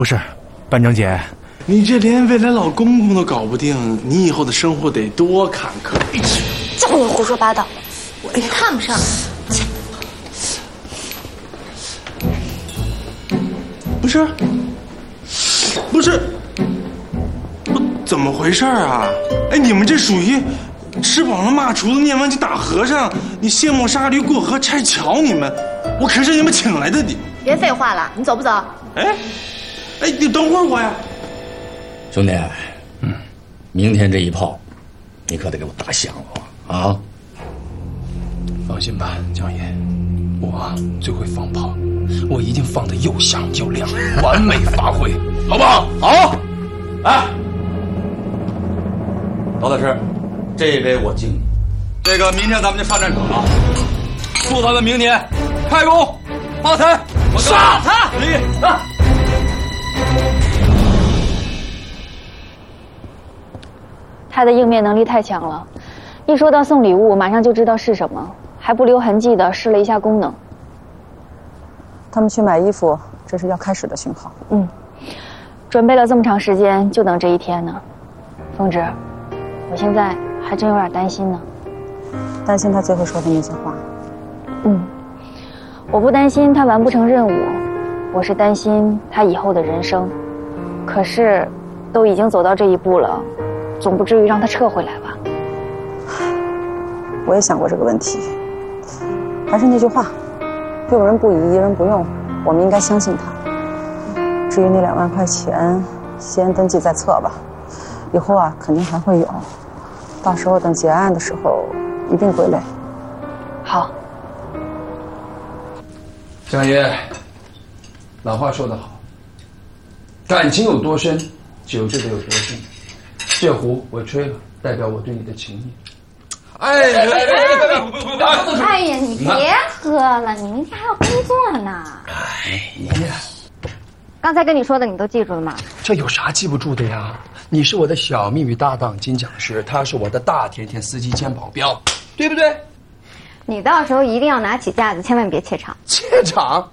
不是，班长姐， 你这连未来老公公都搞不定，你以后的生活得多坎坷！ 就你胡说八道， 我看不上。 不是，怎么回事啊？哎，你们这属于吃饱了骂厨子，念完经打和尚，你卸磨杀驴过河拆桥，你们，我可是你们请来的你。 别废话了，你走不走？ 哎，你等会儿我呀。 兄弟，明天这一炮，你可得给我打响了啊！ 放心吧，江爷，我最会放炮，我一定放得又响又亮，完美发挥，好不好？好。 哎，高大师，这一杯我敬你。这个明天咱们就上战场了，祝他们明年开工发财。杀他！ 他的应变能力太强了，一说到送礼物，马上就知道是什么，还不留痕迹地试了一下功能。 他们去买衣服，这是要开始的讯号。 准备了这么长时间，就等这一天呢。凤芝，我现在还真有点担心呢。 担心他最后说的那些话。 我不担心他完不成任务，我是担心他以后的人生。可是，都已经走到这一步了，总不至于让他撤回来吧？ 我也想过这个问题。还是那句话，用人不疑，疑人不用。我们应该相信他。至于那2万块钱，先登记在册吧。以后啊，肯定还会有。到时候等结案的时候，一定归类。 好。 江爷，老话说得好，感情有多深，酒就得有多深。这壶我吹了，代表我对你的情谊。 哎呀，你别喝了，你明天还要工作呢。 你刚才跟你说的，你都记住了吗？ 这有啥记不住的呀？你是我的小秘密搭档金讲师，他是我的大甜甜司机兼保镖，对不对？ 你到时候一定要拿起架子，千万别怯场。 怯场？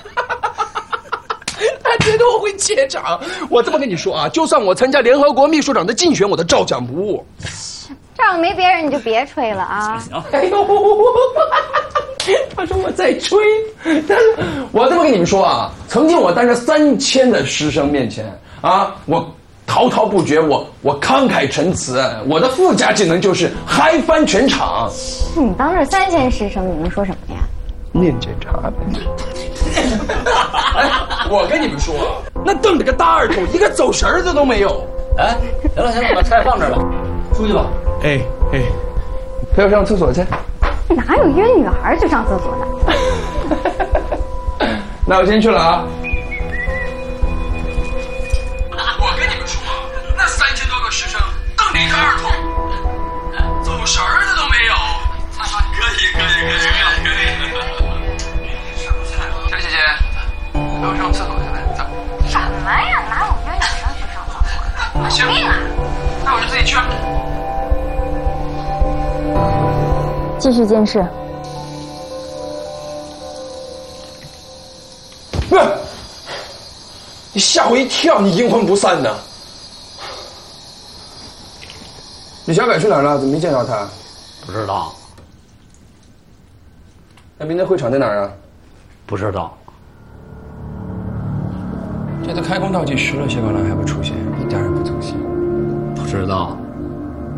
他觉得我会怯场？我这么跟你说啊，就算我参加联合国秘书长的竞选，我都照讲不误。 这样没别人你就别吹了啊！ 行，哎呦，他说我在吹，但是我这么跟你们说啊，曾经我当着3000的师生面前啊，我滔滔不绝，我慷慨陈词，我的附加技能就是嗨翻全场。 你当着3000师生，你能说什么呀？ 念检查。哎，我跟你们说，那瞪着个大耳朵，一个走神儿的都没有。 哎，行了，把菜放这儿吧，出去吧。 哎，陪我上厕所去。 哪有约女孩去上厕所的？ 那我先去了啊。我跟你们说，那3000多个师生瞪着一个二筒，走神儿的都没有。可以。小姐姐，陪我上厕所去来，走。 什么呀？哪有约女生去上厕所的？ 行，那我就自己去。 继续监视。 不是，你吓我一跳，你阴魂不散的。李小柏去哪儿了？怎么没见到他？ 不知道。 那明天会场在哪儿啊？ 不知道。 这都开工倒计时了，谢高良还不出现，一点也不走心。 不知道。